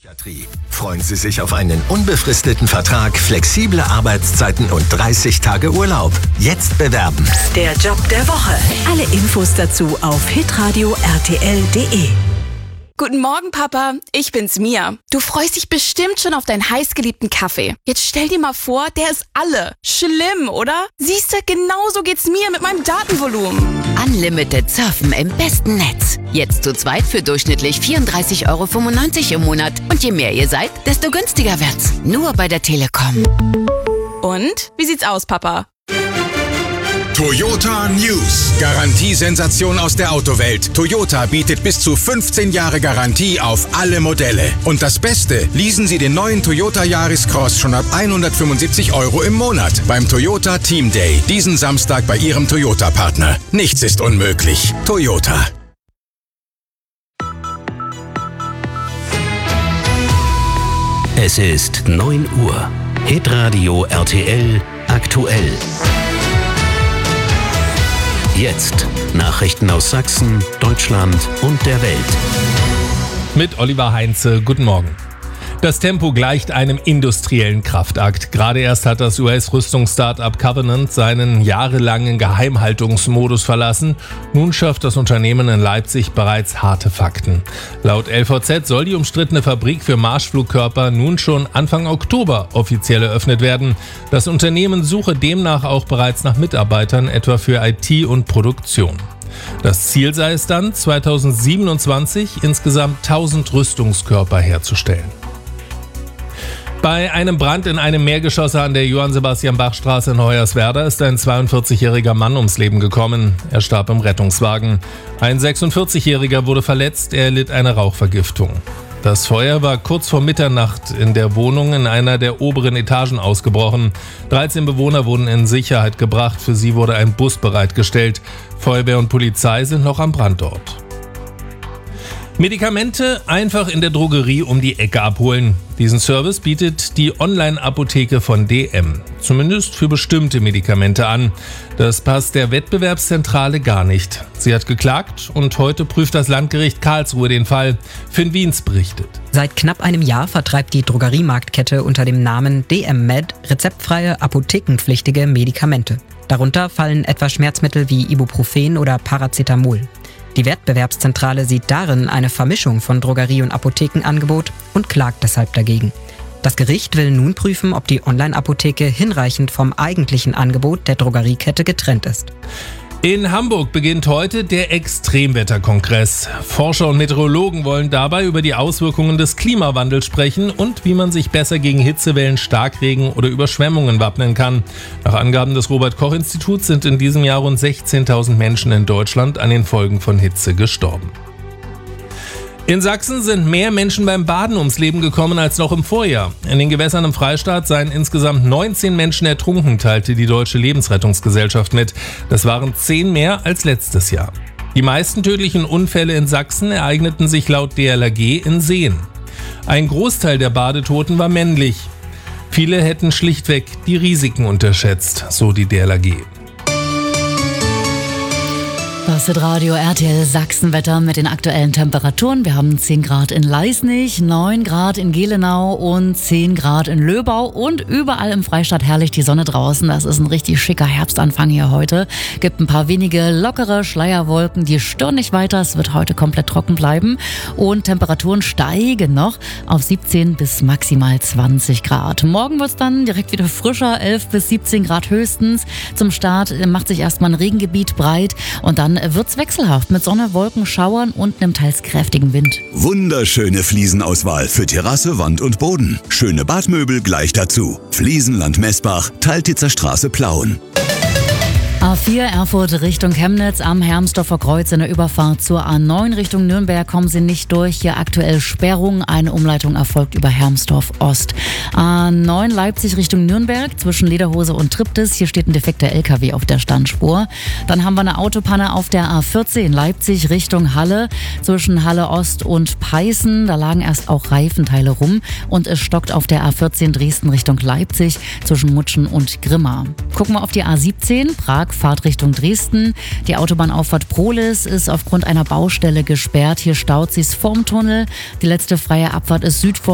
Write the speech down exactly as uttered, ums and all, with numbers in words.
Freuen Sie sich auf einen unbefristeten Vertrag, flexible Arbeitszeiten und dreißig Tage Urlaub. Jetzt bewerben. Der Job der Woche. Alle Infos dazu auf hitradio r t l punkt d e. Guten Morgen, Papa. Ich bin's, Mia. Du freust dich bestimmt schon auf deinen heißgeliebten Kaffee. Jetzt stell dir mal vor, der ist alle. Schlimm, oder? Siehst du, genauso geht's mir mit meinem Datenvolumen. Unlimited Surfen im besten Netz. Jetzt zu zweit für durchschnittlich vierunddreißig Euro fünfundneunzig im Monat. Und je mehr ihr seid, desto günstiger wird's. Nur bei der Telekom. Und? Wie sieht's aus, Papa? Toyota News. Garantiesensation aus der Autowelt. Toyota bietet bis zu fünfzehn Jahre Garantie auf alle Modelle. Und das Beste, leasen Sie den neuen Toyota Yaris Cross schon ab hundertfünfundsiebzig Euro im Monat beim Toyota Team Day. Diesen Samstag bei Ihrem Toyota-Partner. Nichts ist unmöglich. Toyota. Es ist neun Uhr. Hitradio R T L aktuell. Jetzt Nachrichten aus Sachsen, Deutschland und der Welt. Mit Oliver Heinze, guten Morgen. Das Tempo gleicht einem industriellen Kraftakt. Gerade erst hat das U S-Rüstungs-Startup Covenant seinen jahrelangen Geheimhaltungsmodus verlassen. Nun schafft das Unternehmen in Leipzig bereits harte Fakten. Laut L V Z soll die umstrittene Fabrik für Marschflugkörper nun schon Anfang Oktober offiziell eröffnet werden. Das Unternehmen suche demnach auch bereits nach Mitarbeitern, etwa für I T und Produktion. Das Ziel sei es dann, zweitausendsiebenundzwanzig insgesamt tausend Rüstungskörper herzustellen. Bei einem Brand in einem Mehrgeschoss an der Johann-Sebastian-Bach-Straße in Hoyerswerda ist ein zweiundvierzigjähriger Mann ums Leben gekommen. Er starb im Rettungswagen. Ein sechsundvierzigjähriger wurde verletzt, er erlitt eine Rauchvergiftung. Das Feuer war kurz vor Mitternacht in der Wohnung in einer der oberen Etagen ausgebrochen. dreizehn Bewohner wurden in Sicherheit gebracht, für sie wurde ein Bus bereitgestellt. Feuerwehr und Polizei sind noch am Brandort. Medikamente einfach in der Drogerie um die Ecke abholen. Diesen Service bietet die Online-Apotheke von D M, zumindest für bestimmte Medikamente an. Das passt der Wettbewerbszentrale gar nicht. Sie hat geklagt und heute prüft das Landgericht Karlsruhe den Fall. Finn Wiens berichtet. Seit knapp einem Jahr vertreibt die Drogeriemarktkette unter dem Namen D M Med rezeptfreie, apothekenpflichtige Medikamente. Darunter fallen etwa Schmerzmittel wie Ibuprofen oder Paracetamol. Die Wettbewerbszentrale sieht darin eine Vermischung von Drogerie- und Apothekenangebot und klagt deshalb dagegen. Das Gericht will nun prüfen, ob die Online-Apotheke hinreichend vom eigentlichen Angebot der Drogeriekette getrennt ist. In Hamburg beginnt heute der Extremwetterkongress. Forscher und Meteorologen wollen dabei über die Auswirkungen des Klimawandels sprechen und wie man sich besser gegen Hitzewellen, Starkregen oder Überschwemmungen wappnen kann. Nach Angaben des Robert-Koch-Instituts sind in diesem Jahr rund sechzehntausend Menschen in Deutschland an den Folgen von Hitze gestorben. In Sachsen sind mehr Menschen beim Baden ums Leben gekommen als noch im Vorjahr. In den Gewässern im Freistaat seien insgesamt neunzehn Menschen ertrunken, teilte die Deutsche Lebensrettungsgesellschaft mit. Das waren zehn mehr als letztes Jahr. Die meisten tödlichen Unfälle in Sachsen ereigneten sich laut D L R G in Seen. Ein Großteil der Badetoten war männlich. Viele hätten schlichtweg die Risiken unterschätzt, so die D L R G. Das ist Radio R T L Sachsenwetter mit den aktuellen Temperaturen. Wir haben zehn Grad in Leisnig, neun Grad in Gelenau und zehn Grad in Löbau und überall im Freistaat herrlich die Sonne draußen. Das ist ein richtig schicker Herbstanfang hier heute. Gibt ein paar wenige lockere Schleierwolken, die stören nicht weiter. Es wird heute komplett trocken bleiben und Temperaturen steigen noch auf siebzehn bis maximal zwanzig Grad. Morgen wird es dann direkt wieder frischer, elf bis siebzehn Grad höchstens. Zum Start macht sich erstmal ein Regengebiet breit und dann wird's wechselhaft mit Sonne, Wolken, Schauern und einem teils kräftigen Wind. Wunderschöne Fliesenauswahl für Terrasse, Wand und Boden. Schöne Badmöbel gleich dazu. Fliesenland Messbach, Teiltitzer Straße Plauen. A vier Erfurt Richtung Chemnitz am Hermsdorfer Kreuz in der Überfahrt zur A neun Richtung Nürnberg kommen Sie nicht durch. Hier aktuell Sperrung. Eine Umleitung erfolgt über Hermsdorf Ost. A neun Leipzig Richtung Nürnberg zwischen Lederhose und Triptis. Hier steht ein defekter L K W auf der Standspur. Dann haben wir eine Autopanne auf der A vierzehn Leipzig Richtung Halle zwischen Halle Ost und Peißen. Da lagen erst auch Reifenteile rum und es stockt auf der A vierzehn Dresden Richtung Leipzig zwischen Mutschen und Grimma. Gucken wir auf die A siebzehn Prag Fahrt Richtung Dresden. Die Autobahnauffahrt Prohlis ist aufgrund einer Baustelle gesperrt. Hier staut sich's vorm Tunnel. Die letzte freie Abfahrt ist süd